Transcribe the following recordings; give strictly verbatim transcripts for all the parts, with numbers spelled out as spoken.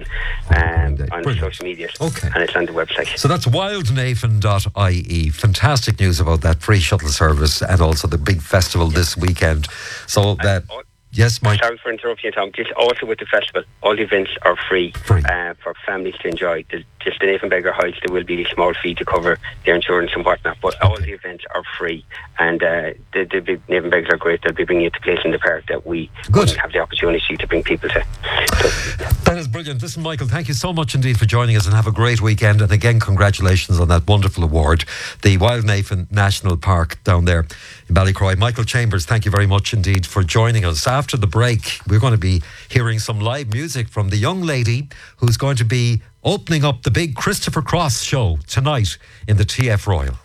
um, on Brilliant. social media. Okay. And it's on the website. So that's wild nathan dot I E. Fantastic news about that free shuttle service and also the big festival this weekend. So that... Uh, Yes, Mike. Sorry for interrupting you, Tom. Just also with the festival, all the events are free, free. Uh, for families to enjoy. There's just the Nathan Beggar Heights, there will be a small fee to cover their insurance and whatnot, but okay. all the events are free. And uh, the, the big Nathan Beggars are great. They'll be bringing it to place in the park that we Good. wouldn't have the opportunity to bring people to. So, yeah. That is brilliant. Listen, Michael, thank you so much indeed for joining us, and have a great weekend. And again, congratulations on that wonderful award, the Wild Nathan National Park down there in Ballycroy. Michael Chambers, thank you very much indeed for joining us. After the break, we're going to be hearing some live music from the young lady who's going to be opening up the big Christopher Cross show tonight in the T F Royal.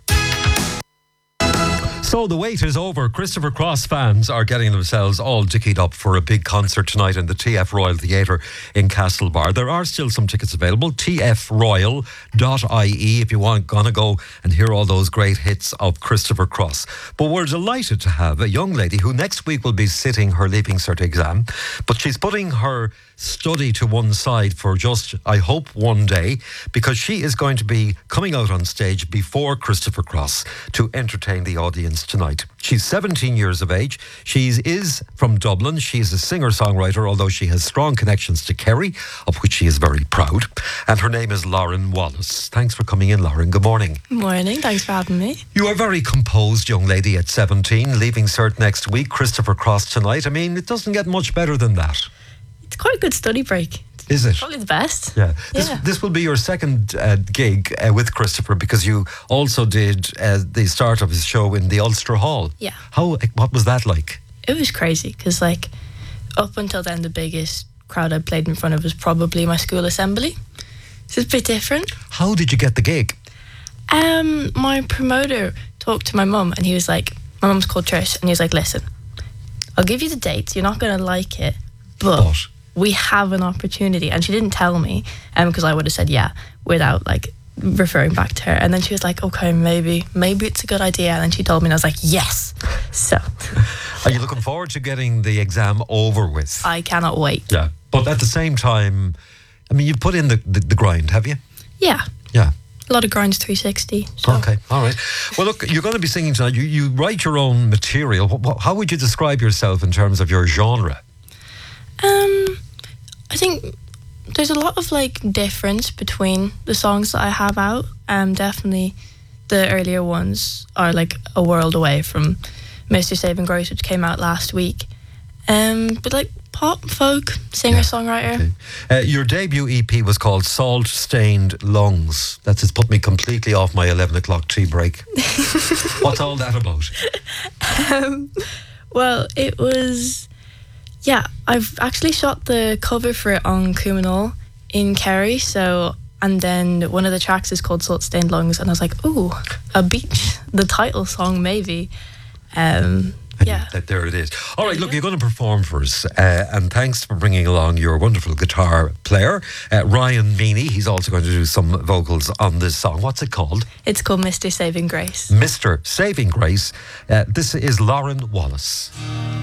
So the wait is over. Christopher Cross fans are getting themselves all dickied up for a big concert tonight in the T F Royal Theatre in Castlebar. There are still some tickets available. T F royal dot I E if you want gonna go and hear all those great hits of Christopher Cross. But we're delighted to have a young lady who next week will be sitting her Leaving Cert exam, but she's putting her study to one side for just, I hope, one day, because she is going to be coming out on stage before Christopher Cross to entertain the audience tonight. She's seventeen years of age. She is from Dublin. She's a singer-songwriter, although she has strong connections to Kerry, of which she is very proud. And her name is Lauren Wallace. Thanks for coming in, Lauren. Good morning. Morning. Thanks for having me. You are a very composed young lady at seventeen, Leaving Cert next week, Christopher Cross tonight. I mean, it doesn't get much better than that. It's quite a good study break. Is it? Probably the best. Yeah. This, yeah. this will be your second uh, gig uh, with Christopher, because you also did uh, the start of his show in the Ulster Hall. Yeah. How? What was that like? It was crazy, because like up until then the biggest crowd I played in front of was probably my school assembly. So it's a bit different. How did you get the gig? Um, my promoter talked to my mum, and he was like, my mum's called Trish, and he was like, listen, I'll give you the dates. You're not going to like it, but... But we have an opportunity. And she didn't tell me, um, because I would have said yeah without like referring back to her. And then she was like, okay, maybe maybe it's a good idea. And then she told me, and I was like, yes. So are you looking forward to getting the exam over with? I cannot wait. Yeah. But at the same time, I mean, you've put in the, the, the grind, have you? Yeah. Yeah. A lot of grinds three sixty. So. Okay, all right. Well, look, you're going to be singing tonight. You, you write your own material. How would you describe yourself in terms of your genre? Um, I think there's a lot of like difference between the songs that I have out. Um, definitely the earlier ones are like a world away from Mister Saving Grace, which came out last week. Um, but like pop, folk, singer-songwriter. Yeah, okay. uh, your debut E P was called Salt Stained Lungs. That's it's put me completely off my eleven o'clock tea break. What's all that about? Um, well, it was... Yeah, I've actually shot the cover for it on Cumanol in Kerry, so, and then one of the tracks is called Salt Stained Lungs, and I was like, ooh, a beach, the title song maybe. Um, yeah. That, there it is. All right, look, you're going to perform for us, uh, and thanks for bringing along your wonderful guitar player, uh, Ryan Meany. He's also going to do some vocals on this song. What's it called? It's called Mister Saving Grace. Mister Saving Grace. Uh, this is Lauren Wallace.